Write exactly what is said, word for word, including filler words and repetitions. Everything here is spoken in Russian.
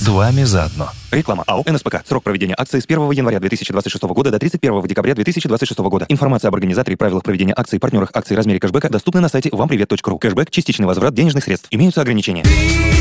С вами заодно. Реклама. АО «эн эс пэ ка». Срок проведения акции с первого января две тысячи двадцать шестого года до тридцать первого декабря две тысячи двадцать шестого года. Информация об организаторе, правилах проведения акций, партнерах акций, размере кэшбэка доступна на сайте вампривет точка ру. Кэшбэк – частичный возврат денежных средств. Имеются ограничения.